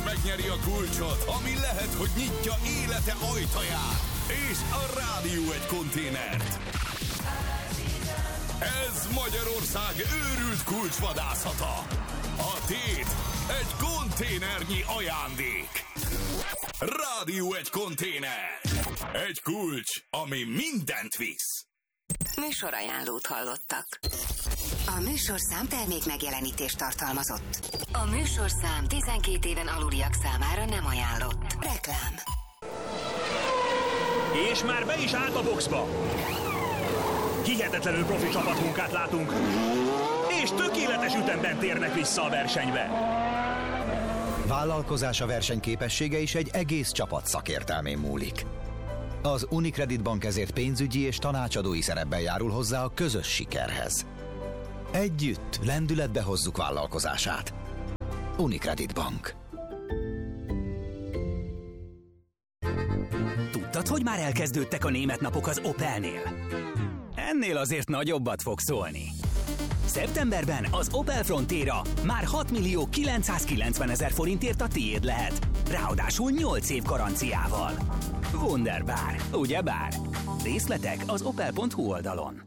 megnyeri a kulcsot, ami lehet, hogy nyitja élete ajtaját, és a rádió egy konténert. Ez Magyarország őrült kulcsvadászata. A tét egy konténernyi ajándék. Rádió egy konténer. Egy kulcs, ami mindent visz. Műsorajánlót hallottak. A műsorszám termék megjelenítést tartalmazott. A műsorszám 12 éven aluliak számára nem ajánlott. Reklám. És már be is állt a boxba. Hihetetlenül profi csapatmunkát látunk. És tökéletes ütemben térnek vissza a versenybe. Vállalkozása versenyképessége is egy egész csapat szakértelmén múlik. Az Unicredit Bank ezért pénzügyi és tanácsadói szerepben járul hozzá a közös sikerhez. Együtt lendületbe hozzuk vállalkozását. Unicredit Bank. Tudtad, hogy már elkezdődtek a német napok az Opelnél? Ennél azért nagyobbat fog szólni. Szeptemberben az Opel Frontera már 6.990.000 forintért a tiéd lehet. Ráadásul 8 év garanciával. Wunderbar, ugyebár? Részletek az opel.hu oldalon.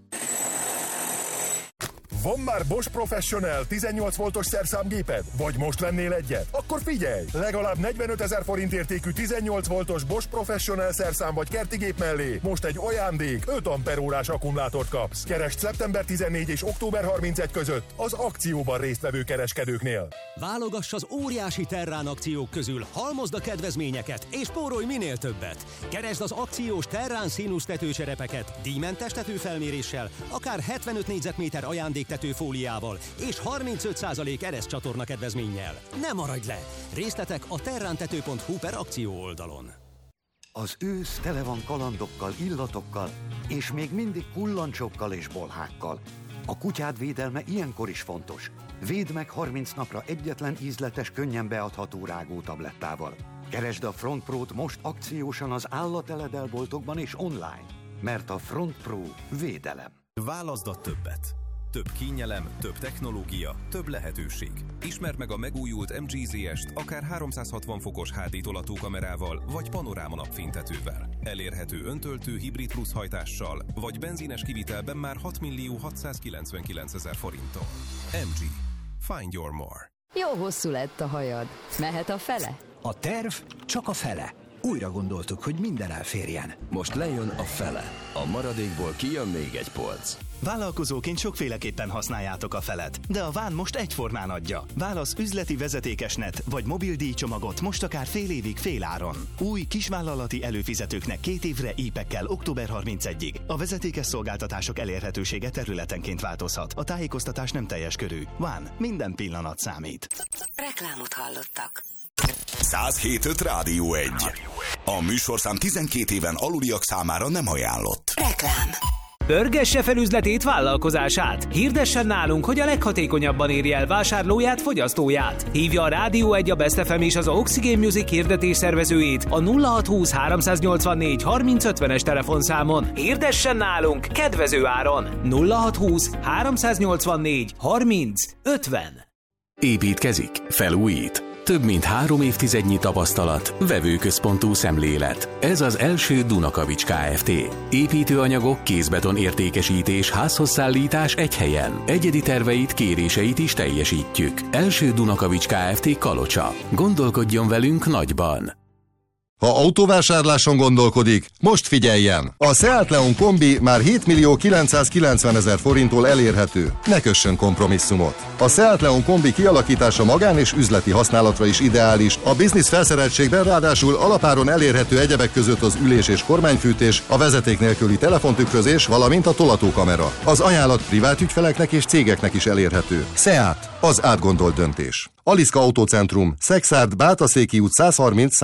Van már Bosch Professional 18 voltos szerszámgéped? Vagy most vennél egyet? Akkor figyelj! Legalább 45 000 forint értékű 18 voltos Bosch Professional szerszám vagy kertigép mellé most egy ajándék 5 amperórás akkumulátort kapsz. Keresd szeptember 14 és október 31 között az akcióban résztvevő kereskedőknél. Válogass az óriási Terrán akciók közül, halmozd a kedvezményeket és spórolj minél többet. Keresd az akciós Terrán színusz tetőcserepeket díjmentes tetőfelméréssel, akár 75 négyzetméter ajándéktetőfóliával és 35% ereszcsatorna kedvezménnyel. Ne maradj le! Részletek a terrántető.hu/akció oldalon. Az ősz tele van kalandokkal, illatokkal, és még mindig kullancsokkal és bolhákkal. A kutyád védelme ilyenkor is fontos. Védd meg 30 napra egyetlen ízletes, könnyen beadható rágótablettával. Keresd a Front Pro-t most akciósan az állateledelboltokban és online, mert a Front Pro védelem. Válaszd a többet. Több kényelem, több technológia, több lehetőség. Ismerd meg a megújult MG ZS-t akár 360 fokos HD tolatókamerával vagy panoráma napfénytetővel. Elérhető öntöltő hibrid plusz hajtással, vagy benzines kivitelben már 6.699.000 forinttól. MG. Find your more. Jó hosszú lett a hajad. Mehet a fele? A terv csak a fele. Újra gondoltuk, hogy minden elférjen. Most lejön a fele. A maradékból kijön még egy polc. Vállalkozóként sokféleképpen használjátok a felet, de a Ván most egyformán adja. Válasz üzleti vezetékesnet vagy mobil díjcsomagot most akár fél évig féláron. Új kisvállalati előfizetőknek 2 évre e-pekkel október 31-ig. A vezetékes szolgáltatások elérhetősége területenként változhat. A tájékoztatás nem teljes körű. Ván, minden pillanat számít. Reklámot hallottak. 107.5 Rádió 1. A műsorszám 12 éven aluliak számára nem ajánlott. Reklám. Pörgesse fel üzletét, vállalkozását. Hirdessen nálunk, hogy a leghatékonyabban érje el vásárlóját, fogyasztóját. Hívja a Rádió 1, a Best FM és az Oxygen Music hirdetés szervezőjét a 0620 384 3050-es telefonszámon. Hirdessen nálunk kedvező áron. 0620 384 3050. Építkezik, felújít. Több mint 3 évtizednyi tapasztalat, vevőközpontú szemlélet. Ez az első Dunakavics Kft. Építőanyagok, kézbeton értékesítés, házhozszállítás egy helyen. Egyedi terveit, kéréseit is teljesítjük. Első Dunakavics Kft. Kalocsa. Gondolkodjon velünk nagyban. Ha autóvásárláson gondolkodik, most figyeljen! A Seat Leon kombi már 7.990.000 forinttól elérhető. Ne kössön kompromisszumot! A Seat Leon kombi kialakítása magán és üzleti használatra is ideális. A biznisz felszereltségben ráadásul alapáron elérhető egyebek között az ülés- és kormányfűtés, a vezeték nélküli telefontükrözés, valamint a tolatókamera. Az ajánlat privát ügyfeleknek és cégeknek is elérhető. Seat, az átgondolt döntés. Aliszka Autócentrum, Szexárd, Bátaszéki út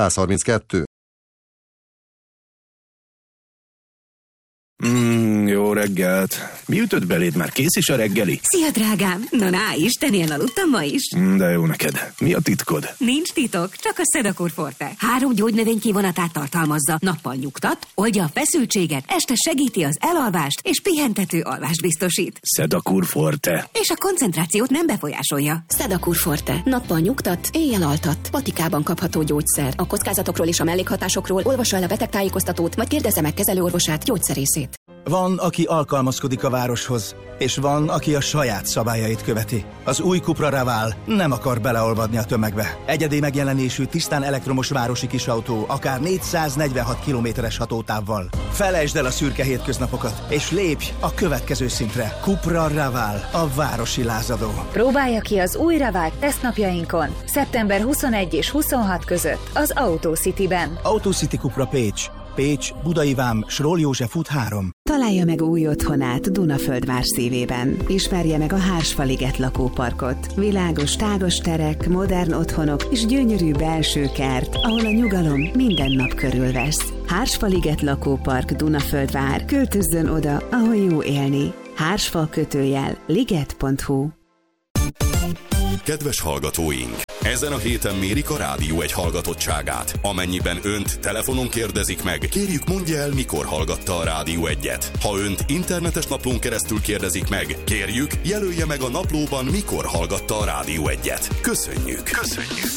130-132. Jó Jó reggelt! Mi ütött beléd? Már kész is a reggeli? Szia, drágám! Na, Istenien aludtam ma is. De jó neked. Mi a titkod? Nincs titok, csak a Sedakur Forte. 3 gyógynövény kivonatát tartalmazza. Nappal nyugtat, oldja a feszültséget, este segíti az elalvást, és pihentető alvást biztosít. Sedakur Forte. És a koncentrációt nem befolyásolja. Sedakur Forte. Nappal nyugtat, éjjel altat. Patikában kapható gyógyszer. A kockázatokról és a mellékhatásokról olvassa el a betegtájékoztatót, vagy kérdezze meg kezelőorvosát, gyógyszerészét. Van, aki alkalmazkodik a városhoz, és van, aki a saját szabályait követi. Az új Cupra Raval nem akar beleolvadni a tömegbe. Egyedi megjelenésű, tisztán elektromos városi kisautó, akár 446 kilométeres hatótávval. Felejtsd el a szürke hétköznapokat, és lépj a következő szintre. Cupra Raval, a városi lázadó. Próbálja ki az új Raval tesztnapjainkon, szeptember 21 és 26 között az AutoCity-ben. AutoCity Cupra Pécs. Pécs, Budai Vám, Sról József út 3. Találja meg új otthonát Dunaföldvár szívében. Ismerje meg a Hársfaliget lakóparkot. Világos, tágos terek, modern otthonok és gyönyörű belső kert, ahol a nyugalom minden nap körülvesz. Hársfaliget lakópark Dunaföldvár. Költözzön oda, ahol jó élni. Hársfal_liget.hu. Kedves hallgatóink! Ezen a héten mérik a Rádió 1 hallgatottságát. Amennyiben önt telefonon kérdezik meg, kérjük mondja el, mikor hallgatta a Rádió 1-et. Ha önt internetes naplón keresztül kérdezik meg, kérjük, jelölje meg a naplóban, mikor hallgatta a Rádió 1-et. Köszönjük! Köszönjük!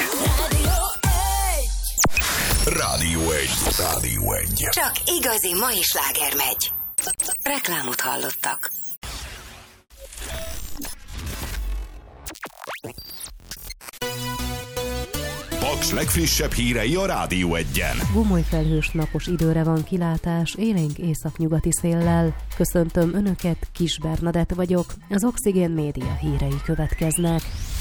Rádió 1. Rádió 1. Csak igazi mai sláger megy. Reklámot hallottak. Paks legfrissebb hírei a Rádió 1-en. Gomolyfelhős napos időre van kilátás, élénk északnyugati széllel. Köszöntöm Önöket, Kis Bernadett vagyok. Az Oxigén Média hírei következnek.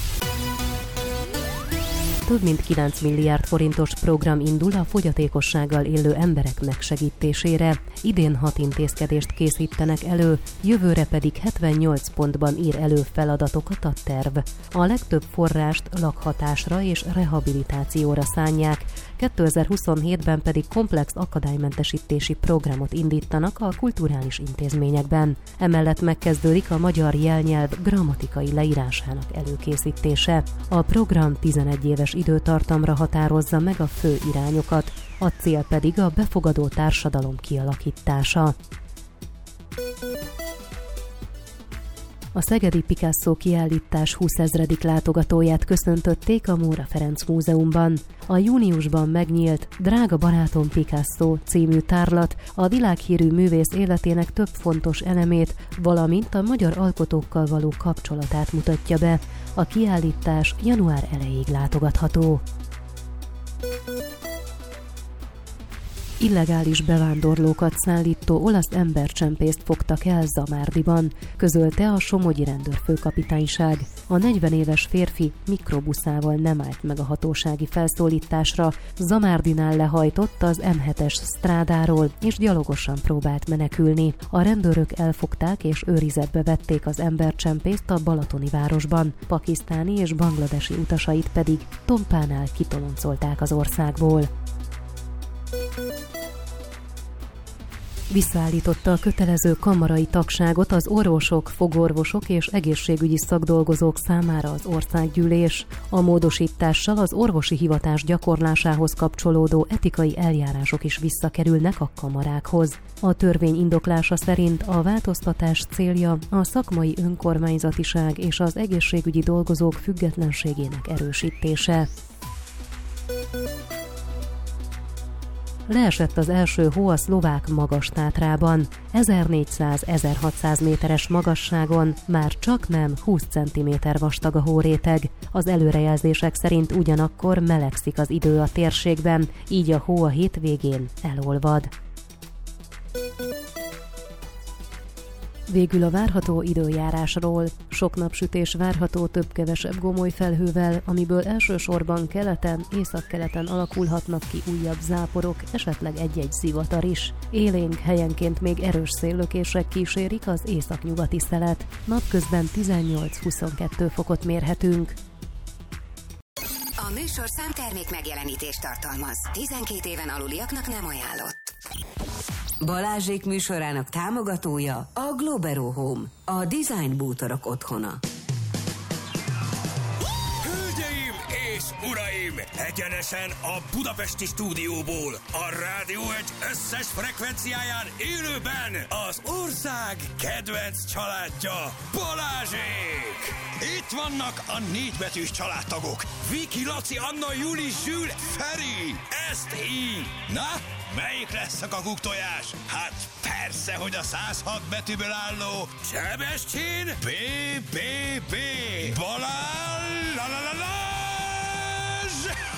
Több mint 9 milliárd forintos program indul a fogyatékossággal élő emberek megsegítésére. Idén 6 intézkedést készítenek elő, jövőre pedig 78 pontban ír elő feladatokat a terv. A legtöbb forrást lakhatásra és rehabilitációra szánják, 2027-ben pedig komplex akadálymentesítési programot indítanak a kulturális intézményekben. Emellett megkezdődik a magyar jelnyelv grammatikai leírásának előkészítése. A program 11 éves időtartamra határozza meg a fő irányokat, a cél pedig a befogadó társadalom kialakítása. A szegedi Picasso kiállítás 20 000. látogatóját köszöntötték a Móra Ferenc Múzeumban. A júniusban megnyílt Drága barátom Picasso című tárlat a világhírű művész életének több fontos elemét, valamint a magyar alkotókkal való kapcsolatát mutatja be. A kiállítás január elejéig látogatható. Illegális bevándorlókat szállító olasz embercsempészt fogtak el Zamárdiban, közölte a somogyi rendőrfőkapitányság. A 40 éves férfi mikrobuszával nem állt meg a hatósági felszólításra, Zamárdinál lehajtott az M7-es sztrádáról, és gyalogosan próbált menekülni. A rendőrök elfogták és őrizetbe vették az embercsempészt a balatoni városban, pakisztáni és bangladesi utasait pedig Tompánál kitoloncolták az országból. Visszaállította a kötelező kamarai tagságot az orvosok, fogorvosok és egészségügyi szakdolgozók számára az országgyűlés. A módosítással az orvosi hivatás gyakorlásához kapcsolódó etikai eljárások is visszakerülnek a kamarákhoz. A törvény indoklása szerint a változtatás célja a szakmai önkormányzatiság és az egészségügyi dolgozók függetlenségének erősítése. Leesett az első hó a szlovák Magas-Tátrában. 1400-1600 méteres magasságon már csak nem 20 cm vastag a hóréteg. Az előrejelzések szerint ugyanakkor melegszik az idő a térségben, így a hó a hétvégén elolvad. Végül a várható időjárásról. Sok napsütés várható több-kevesebb gomolyfelhővel, amiből elsősorban keleten, északkeleten alakulhatnak ki újabb záporok, esetleg egy-egy zivatar is. Élénk helyenként még erős széllökések kísérik az északnyugati szelet. Napközben 18-22 fokot mérhetünk. A műsorszám termék megjelenítést tartalmaz. 12 éven aluliaknak nem ajánlott. Balázsék műsorának támogatója a Globero Home, a design bútorok otthona. Hölgyeim és uraim, egyenesen a budapesti stúdióból, a Rádió Egy összes frekvenciáján élőben az ország kedvenc családja, Balázsék! Itt vannak a 4-betűs családtagok, Viki, Laci, Anna, Juli, Zsül, Feri, ezt így. Na, melyik lesz a kakuktojás? Hát persze, hogy a 106 betűből álló Sebestyén BBB Balázs!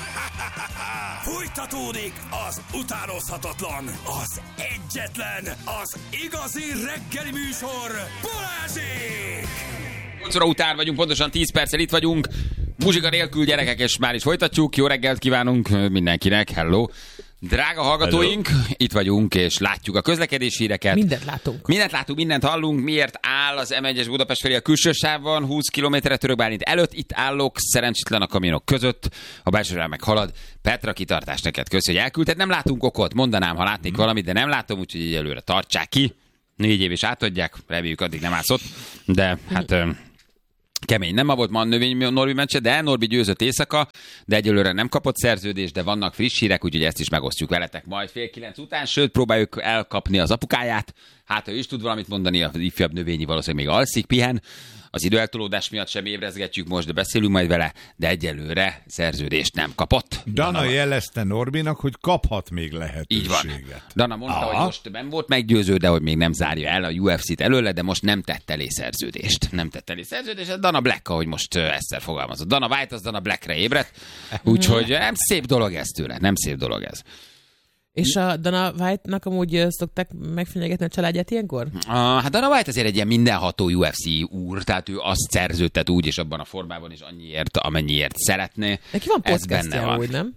Fújtatódik az utánozhatatlan, az egyetlen, az igazi reggeli műsor, Balázsék! 8 óra után vagyunk, pontosan 10 perccel itt vagyunk. Muzsika nélkül, gyerekek, és már is folytatjuk. Jó reggelt kívánunk mindenkinek, hello! Drága hallgatóink, hello. Itt vagyunk, és látjuk a közlekedési híreket. Mindent látunk. Mindent látunk, mindent hallunk. Miért áll az M1-es Budapest felé a külső sávban, 20 km-re Török Bálint előtt. Itt állok, szerencsétlen a kamionok között. A belsőre meg halad. Petra, kitartás neked, köszi, hogy elküldted. Nem látunk okot, mondanám, ha látnék valamit, de nem látom, úgyhogy így előre tartsák ki. 4 év is átadják, reméljük addig nem állsz ott. De hát... kemény. Nem ma volt ma a Norbi meccse, de Norbi győzött éjszaka, de egyelőre nem kapott szerződést, de vannak friss hírek, úgyhogy ezt is megosztjuk veletek majd 8:30 után, sőt, próbáljuk elkapni az apukáját. Hát, ő is tud valamit mondani, az ifjabb növényi valószínűleg még alszik, pihen. Az időeltolódás miatt sem ébrezgetjük most, de beszélünk majd vele, de egyelőre szerződést nem kapott. Dana jelezte Norbinak, hogy kaphat még lehetőséget. Így van. Dana mondta, hogy most nem volt meggyőző, de hogy még nem zárja el a UFC-t előle, de most nem tett elé szerződést. Dana Black, ahogy most Eszter fogalmazott. Dana White az Dana Blackre ébredt, úgyhogy nem szép dolog ez tőle, nem szép dolog ez. És a Dana White-nak amúgy szokták megfenyegetni a családját ilyenkor? Hát Dana White azért egy ilyen mindenható UFC úr, tehát ő azt szerződtet úgy, és abban a formában is annyiért, amennyiért szeretné. Neki van podcastja, úgy nem?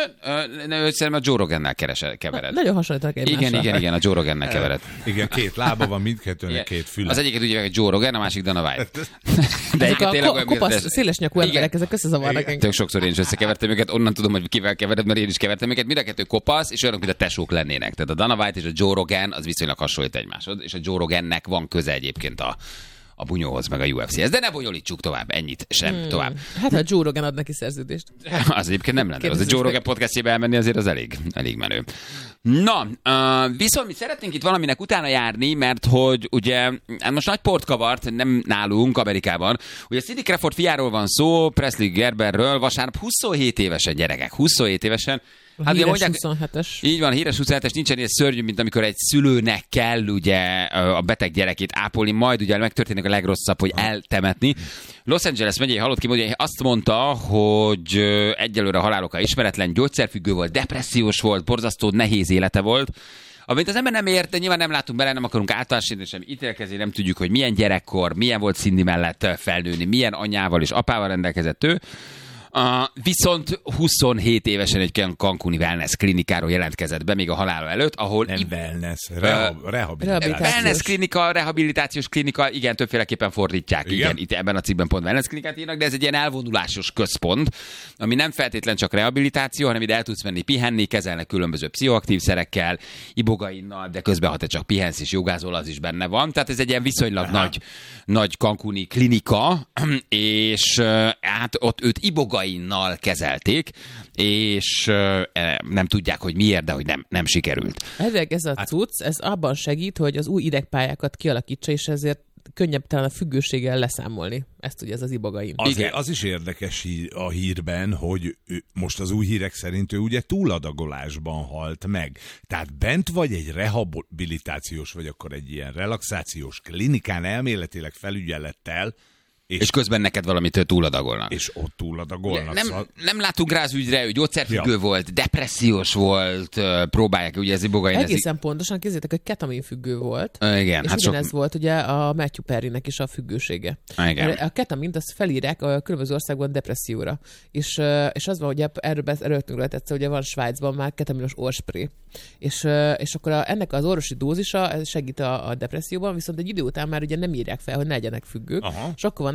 Ő szerintem a Joe Rogannel kevered. Nagyon hasonlítanak egymásra. Igen, a Joe Rogannel kevered. Igen, 2 lába van, mindkettőnek 2 füle. Az egyiket ugye Joe Rogan, a másik Dana White. De ezek a kopasz, szélesnyakú emberek, ezek összezavarnak. Tök sokszor én is összekevertem őket, onnan tudom, hogy kivel kevered, mert én is kevertem őket. Mind a kettő kopasz, és olyanok, mint a tesók lennének. Tehát a Dana White és a Joe Rogan az viszonylag hasonlít egymáshoz, és a Joe Rogannek van köze egyébként a bunyóhoz, meg a UFC-hez. De ne bonyolítsuk tovább, ennyit sem tovább. Hát ha a Joe Rogan ad neki szerződést. Az egyébként nem lenne. Az a Joe Rogan podcastjébe elmenni azért az elég menő. Na, viszont mi szeretnénk itt valaminek utána járni, mert hogy ugye most nagy port kavart, nem nálunk, Amerikában. Ugye Cindy Crawford fiáról van szó, Presley Gerberről, vasárnap 27 évesen gyerekek, 27 évesen. Hát híres mondják, 27-es. Így van, híres 27-es, nincsen ilyen szörnyű, mint amikor egy szülőnek kell ugye a beteg gyerekét ápolni, majd ugye megtörténik a legrosszabb, hogy eltemetni. Los Angeles megyei halott ki, hogy azt mondta, hogy egyelőre a haláloka ismeretlen, gyógyszerfüggő volt, depressziós volt, borzasztó nehéz élete volt. Amit az ember nem ért, de nyilván nem látunk bele, nem akarunk általánosítani sem ítélkezni, nem tudjuk, hogy milyen gyerekkor, milyen volt Cindy mellett felnőni, milyen anyával és apával rendelkezett ő. Viszont 27 évesen egy Cancuni wellness klinikáról jelentkezett be még a halála előtt, ahol... Nem wellness, rehabilitációs. Wellness klinika, rehabilitációs klinika, igen, többféleképpen fordítják. Igen, itt ebben a cikkben pont wellness klinikát írnak, de ez egy ilyen elvonulásos központ, ami nem feltétlen csak rehabilitáció, hanem ide el tudsz menni pihenni, kezelnek különböző pszichoaktív szerekkel, ibogainnal, de közben ha te csak pihensz és jogázol, az is benne van. Tehát ez egy ilyen viszonylag nagy Cancuni klinika, és hát ott őt ibogainnal kezelték, és nem tudják, hogy miért, de hogy nem sikerült. Ez a cucc, ez abban segít, hogy az új idegpályákat kialakítsa, és ezért könnyebb talán a függőséggel leszámolni. Ezt ugye ez az ibogain. Az is érdekes a hírben, hogy most az új hírek szerint ő ugye túladagolásban halt meg. Tehát bent vagy egy rehabilitációs, vagy akkor egy ilyen relaxációs klinikán elméletileg felügyelettel, és közben neked valamit túladagolnak. És ott túladagolnak. Nem látunk rá az ügyre, ő gyógyszerfüggő volt, depressziós volt, próbálják, ugye ez ibogain. Egészen pontosan kézzétek, hogy ketaminfüggő volt. Igen. És ugyanez volt ugye a Matthew Perrynek is a függősége. Igen. A ketamint azt felírják a különböző országban depresszióra. És az van, hogy erről rögtön egyszer, ugye van Svájcban már ketaminos orrspré. És akkor ennek az orvosi dózisa segít a depresszióban, viszont egy idő után már ugye nem írják fel, hogy ne legyenek függők. És akkor van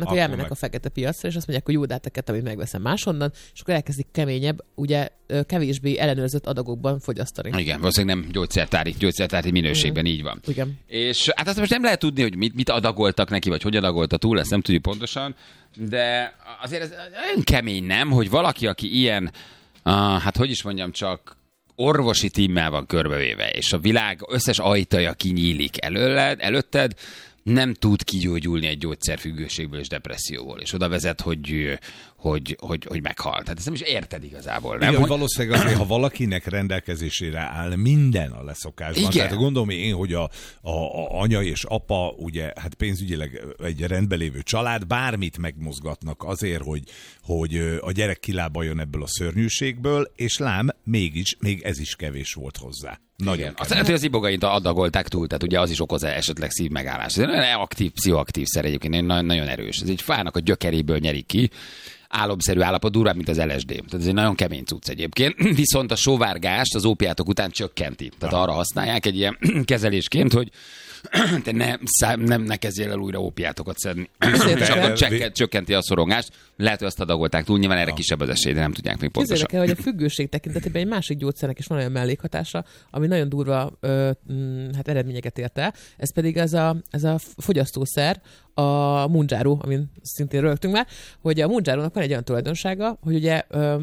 vannak, hogy elmennek a fekete piacra, és azt mondják, hogy jó, de hát a ketamint megveszem máshonnan, és akkor elkezdik keményebb, ugye kevésbé ellenőrzött adagokban fogyasztani. Igen, valószínűleg nem gyógyszertári minőségben, így van. Igen. És hát azt most nem lehet tudni, hogy mit adagoltak neki, vagy hogy adagolta túl, ezt nem tudjuk pontosan, de azért ez olyan kemény, nem, hogy valaki, aki ilyen, hát hogy is mondjam, csak orvosi tímmel van körbevéve, és a világ összes ajtaja kinyílik előtted, nem tud kigyógyulni egy gyógyszerfüggőségből és depresszióból, és oda vezet, hogy meghal. Tehát ezt nem is érted igazából. Nem? Igen, hogy valószínűleg azért, ha valakinek rendelkezésére áll minden a leszokásban. Igen. Tehát gondolom én, hogy a anya és apa, ugye, hát pénzügyileg egy rendben lévő család, bármit megmozgatnak azért, hogy a gyerek kilábaljon ebből a szörnyűségből, és lám, mégis, még ez is kevés volt hozzá. Nagyon. Azt lehet, hogy az ibogaint adagolták túl, tehát ugye az is okoz esetleg szívmegállás. Ez egy nagyon aktív, pszichoaktív szer egyébként, nagyon erős. Ez egy fának a gyökeréből nyerik ki, álomszerű állapot, durvább, mint az LSD. Tehát ez egy nagyon kemény cucc egyébként. Viszont a sóvárgást az ópiátok után csökkenti. Tehát arra használják egy ilyen kezelésként, hogy te ne kezdjél el újra ópiátokat szedni. Csökkenti a szorongást. Lehet, hogy azt adagolták túl, nyilván erre kisebb az esély, de nem tudják még pontosan. Képzeljük el, hogy a függőség tekintetében egy másik gyógyszernek is van olyan mellékhatása, ami nagyon durva eredményeket ért el. Ez pedig ez a fogyasztószer, a Mounjaro, amin szintén rögtünk már, hogy a Mounjarónak van egy olyan tulajdonsága, hogy ugye